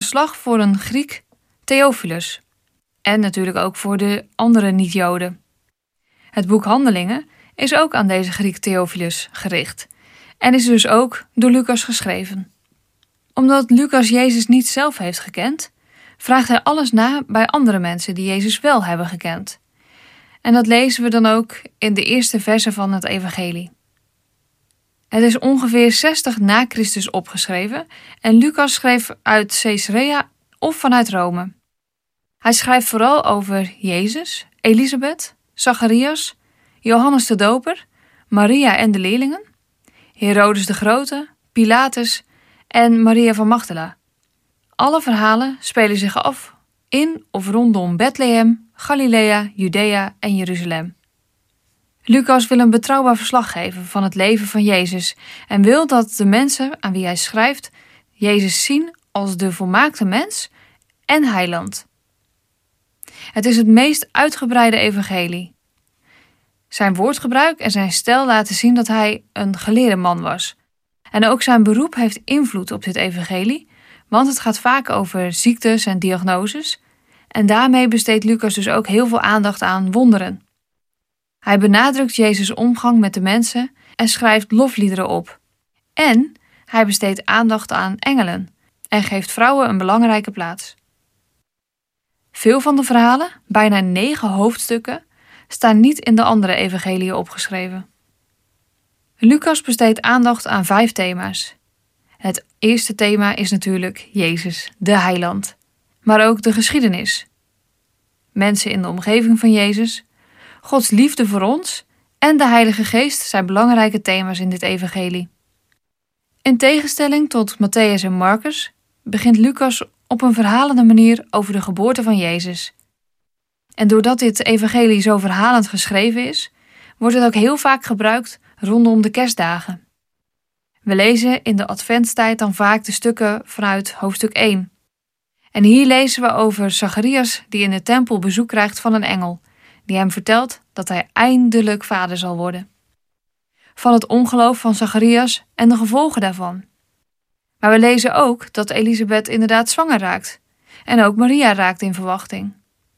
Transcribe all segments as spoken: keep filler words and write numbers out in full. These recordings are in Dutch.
verslag voor een Griek, Theophilus. En natuurlijk ook voor de andere niet-Joden. Het boek Handelingen is ook aan deze Griek Theophilus gericht en is dus ook door Lucas geschreven. Omdat Lucas Jezus niet zelf heeft gekend, vraagt hij alles na bij andere mensen die Jezus wel hebben gekend. En dat lezen we dan ook in de eerste versen van het evangelie. Het is ongeveer zestig na Christus opgeschreven en Lucas schreef uit Caesarea of vanuit Rome. Hij schrijft vooral over Jezus, Elisabeth, Zacharias, Johannes de Doper, Maria en de leerlingen, Herodes de Grote, Pilatus en Maria van Magdala. Alle verhalen spelen zich af in of rondom Bethlehem, Galilea, Judea en Jeruzalem. Lucas wil een betrouwbaar verslag geven van het leven van Jezus en wil dat de mensen aan wie hij schrijft Jezus zien als de volmaakte mens en heiland. Het is het meest uitgebreide evangelie. Zijn woordgebruik en zijn stijl laten zien dat hij een geleerde man was. En ook zijn beroep heeft invloed op dit evangelie, want het gaat vaak over ziektes en diagnoses. En daarmee besteedt Lucas dus ook heel veel aandacht aan wonderen. Hij benadrukt Jezus' omgang met de mensen en schrijft lofliederen op. En hij besteedt aandacht aan engelen en geeft vrouwen een belangrijke plaats. Veel van de verhalen, bijna negen hoofdstukken, staan niet in de andere evangeliën opgeschreven. Lucas besteedt aandacht aan vijf thema's. Het eerste thema is natuurlijk Jezus, de heiland, maar ook de geschiedenis. Mensen in de omgeving van Jezus, Gods liefde voor ons en de Heilige Geest zijn belangrijke thema's in dit evangelie. In tegenstelling tot Matthäus en Marcus begint Lucas op een verhalende manier over de geboorte van Jezus. En doordat dit evangelie zo verhalend geschreven is, wordt het ook heel vaak gebruikt rondom de kerstdagen. We lezen in de adventstijd dan vaak de stukken vanuit hoofdstuk één. En hier lezen we over Zacharias die in de tempel bezoek krijgt van een engel, die hem vertelt dat hij eindelijk vader zal worden. Van het ongeloof van Zacharias en de gevolgen daarvan. Maar we lezen ook dat Elisabeth inderdaad zwanger raakt. En ook Maria raakt in verwachting.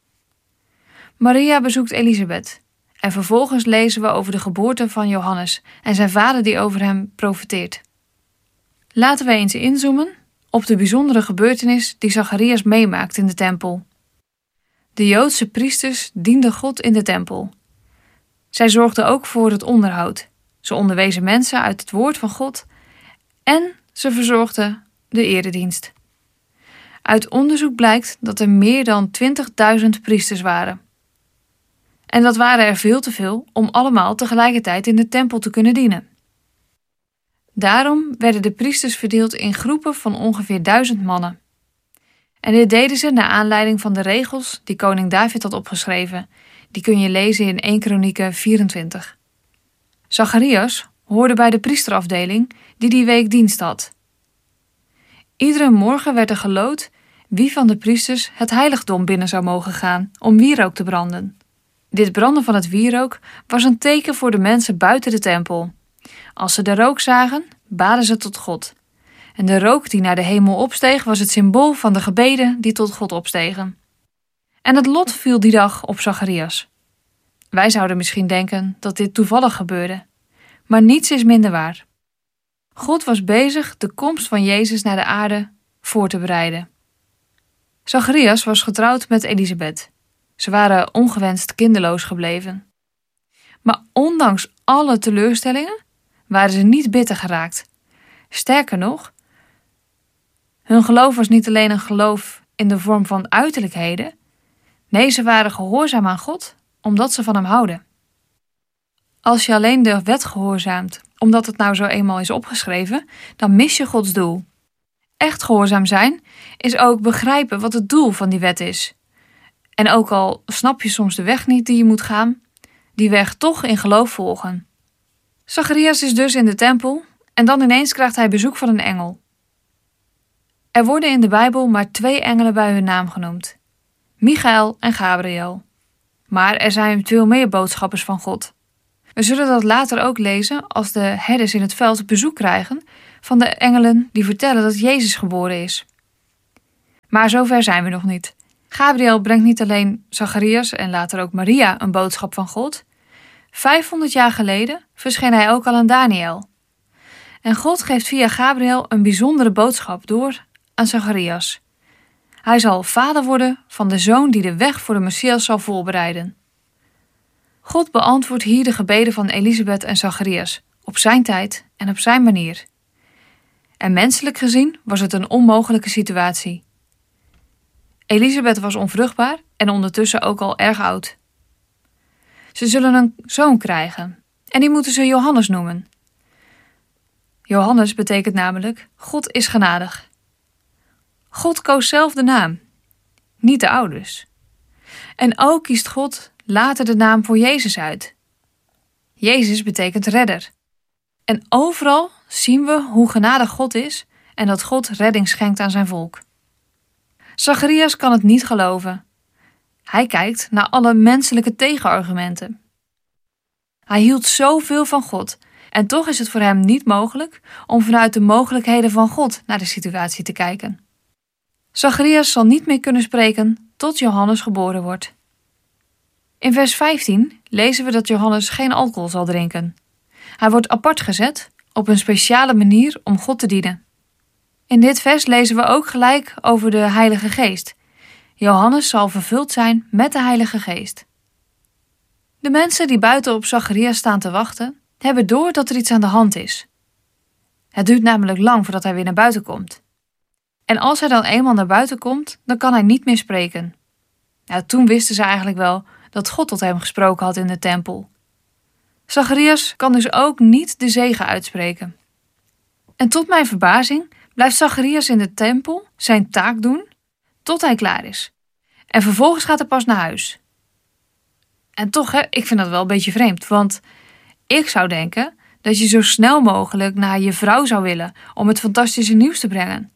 Maria bezoekt Elisabeth. En vervolgens lezen we over de geboorte van Johannes en zijn vader die over hem profeteert. Laten we eens inzoomen op de bijzondere gebeurtenis die Zacharias meemaakt in de tempel. De Joodse priesters dienden God in de tempel. Zij zorgden ook voor het onderhoud. Ze onderwezen mensen uit het woord van God en ze verzorgden de eredienst. Uit onderzoek blijkt dat er meer dan twintigduizend priesters waren. En dat waren er veel te veel om allemaal tegelijkertijd in de tempel te kunnen dienen. Daarom werden de priesters verdeeld in groepen van ongeveer duizend mannen. En dit deden ze naar aanleiding van de regels die koning David had opgeschreven. Die kun je lezen in eerste Kronieken vierentwintig. Zacharias hoorde bij de priesterafdeling die die week dienst had. Iedere morgen werd er geloot wie van de priesters het heiligdom binnen zou mogen gaan om wierook te branden. Dit branden van het wierook was een teken voor de mensen buiten de tempel. Als ze de rook zagen, baden ze tot God. En de rook die naar de hemel opsteeg was het symbool van de gebeden die tot God opstegen. En het lot viel die dag op Zacharias. Wij zouden misschien denken dat dit toevallig gebeurde. Maar niets is minder waar. God was bezig de komst van Jezus naar de aarde voor te bereiden. Zacharias was getrouwd met Elisabeth. Ze waren ongewenst kinderloos gebleven. Maar ondanks alle teleurstellingen waren ze niet bitter geraakt. Sterker nog, hun geloof was niet alleen een geloof in de vorm van uiterlijkheden. Nee, ze waren gehoorzaam aan God, omdat ze van hem houden. Als je alleen de wet gehoorzaamt, omdat het nou zo eenmaal is opgeschreven, dan mis je Gods doel. Echt gehoorzaam zijn is ook begrijpen wat het doel van die wet is. En ook al snap je soms de weg niet die je moet gaan, die weg toch in geloof volgen. Zacharias is dus in de tempel en dan ineens krijgt hij bezoek van een engel. Er worden in de Bijbel maar twee engelen bij hun naam genoemd. Michael en Gabriel. Maar er zijn veel meer boodschappers van God. We zullen dat later ook lezen als de herders in het veld bezoek krijgen van de engelen die vertellen dat Jezus geboren is. Maar zover zijn we nog niet. Gabriël brengt niet alleen Zacharias en later ook Maria een boodschap van God. vijfhonderd jaar geleden verscheen hij ook al aan Daniël. En God geeft via Gabriël een bijzondere boodschap door aan Zacharias. Hij zal vader worden van de zoon die de weg voor de Messias zal voorbereiden. God beantwoordt hier de gebeden van Elisabeth en Zacharias op zijn tijd en op zijn manier. En menselijk gezien was het een onmogelijke situatie. Elisabeth was onvruchtbaar en ondertussen ook al erg oud. Ze zullen een zoon krijgen en die moeten ze Johannes noemen. Johannes betekent namelijk God is genadig. God koos zelf de naam, niet de ouders. En ook kiest God later de naam voor Jezus uit. Jezus betekent redder. En overal zien we hoe genadig God is en dat God redding schenkt aan zijn volk. Zacharias kan het niet geloven. Hij kijkt naar alle menselijke tegenargumenten. Hij hield zoveel van God en toch is het voor hem niet mogelijk om vanuit de mogelijkheden van God naar de situatie te kijken. Zacharias zal niet meer kunnen spreken tot Johannes geboren wordt. In vers vijftien lezen we dat Johannes geen alcohol zal drinken. Hij wordt apart gezet op een speciale manier om God te dienen. In dit vers lezen we ook gelijk over de Heilige Geest. Johannes zal vervuld zijn met de Heilige Geest. De mensen die buiten op Zacharias staan te wachten, hebben door dat er iets aan de hand is. Het duurt namelijk lang voordat hij weer naar buiten komt. En als hij dan eenmaal naar buiten komt, dan kan hij niet meer spreken. Nou, toen wisten ze eigenlijk wel dat God tot hem gesproken had in de tempel. Zacharias kan dus ook niet de zegen uitspreken. En tot mijn verbazing blijft Zacharias in de tempel zijn taak doen tot hij klaar is. En vervolgens gaat hij pas naar huis. En toch, hè, ik vind dat wel een beetje vreemd, want ik zou denken dat je zo snel mogelijk naar je vrouw zou willen om het fantastische nieuws te brengen.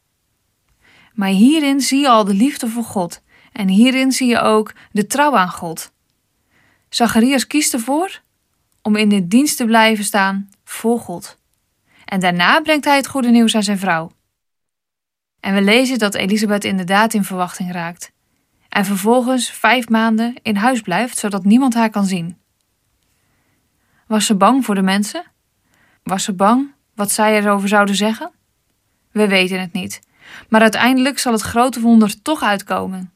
Maar hierin zie je al de liefde voor God en hierin zie je ook de trouw aan God. Zacharias kiest ervoor om in de dienst te blijven staan voor God. En daarna brengt hij het goede nieuws aan zijn vrouw. En we lezen dat Elisabeth inderdaad in verwachting raakt. En vervolgens vijf maanden in huis blijft, zodat niemand haar kan zien. Was ze bang voor de mensen? Was ze bang wat zij erover zouden zeggen? We weten het niet. Maar uiteindelijk zal het grote wonder toch uitkomen.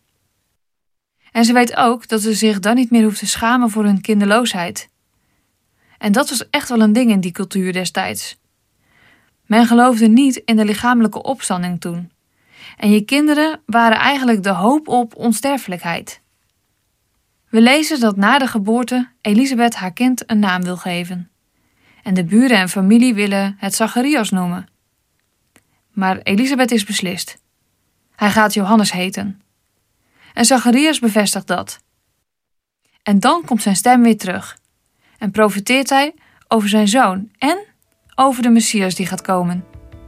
En ze weet ook dat ze zich dan niet meer hoeft te schamen voor hun kinderloosheid. En dat was echt wel een ding in die cultuur destijds. Men geloofde niet in de lichamelijke opstanding toen. En je kinderen waren eigenlijk de hoop op onsterfelijkheid. We lezen dat na de geboorte Elisabeth haar kind een naam wil geven. En de buren en familie willen het Zacharias noemen. Maar Elisabeth is beslist. Hij gaat Johannes heten. En Zacharias bevestigt dat. En dan komt zijn stem weer terug. En profeteert hij over zijn zoon en over de Messias die gaat komen.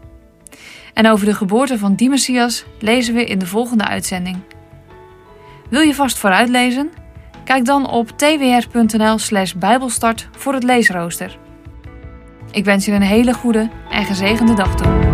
En over de geboorte van die Messias lezen we in de volgende uitzending. Wil je vast vooruitlezen? Kijk dan op twr.nl slash bijbelstart voor het leesrooster. Ik wens je een hele goede en gezegende dag toe.